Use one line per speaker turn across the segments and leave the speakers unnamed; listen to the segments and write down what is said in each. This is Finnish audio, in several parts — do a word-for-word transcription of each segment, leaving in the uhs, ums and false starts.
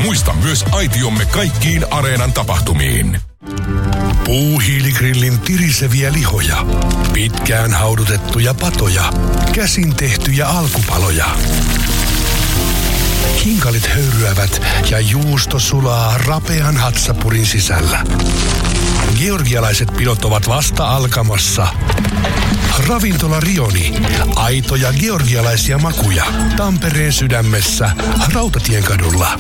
Muista myös aitiomme kaikkiin Areenan tapahtumiin. Puuhiiligrillin tiriseviä lihoja, pitkään haudutettuja patoja, käsin tehtyjä alkupaloja. Kinkalit höyryävät ja juusto sulaa rapean hatsapurin sisällä. Georgialaiset pidot ovat vasta alkamassa. Ravintola Rioni. Aitoja georgialaisia makuja. Tampereen sydämessä. Rautatienkadulla.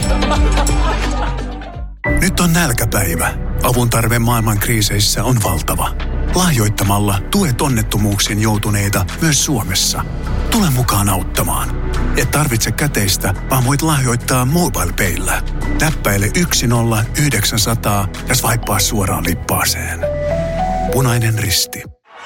Nyt on nälkäpäivä. Avun tarve maailman kriiseissä on valtava. Lahjoittamalla tuet onnettomuuksiin joutuneita myös Suomessa. Tule mukaan auttamaan. Et tarvitse käteistä, vaan voit lahjoittaa MobilePayllä. Täppäile yksi nolla yhdeksän nolla nolla ja swipea suoraan lippaaseen. Punainen Risti.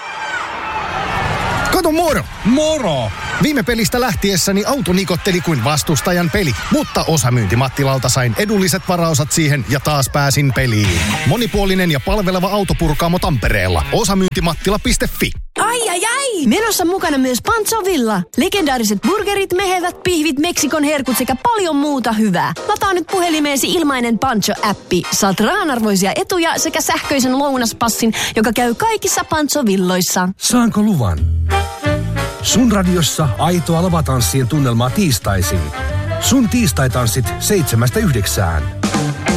Kato moro!
Moro!
Viime pelistä lähtiessäni auto nikotteli kuin vastustajan peli, mutta osamyynti Mattilalta sain edulliset varaosat siihen ja taas pääsin peliin. Monipuolinen ja palveleva autopurkaamo Tampereella. osamyyntimattila piste fi.
Ai ai ai! Menossa mukana myös Pancho Villa. Legendaariset burgerit, mehevät pihvit, Meksikon herkut sekä paljon muuta hyvää. Lataa nyt puhelimeesi ilmainen Pancho-appi. Saat rahanarvoisia etuja sekä sähköisen lounaspassin, joka käy kaikissa Pancho Villoissa.
Saanko luvan? Sun radiossa aitoa lavatanssien tunnelmaa tiistaisin. Sun tiistaitanssit seitsemästä yhdeksään.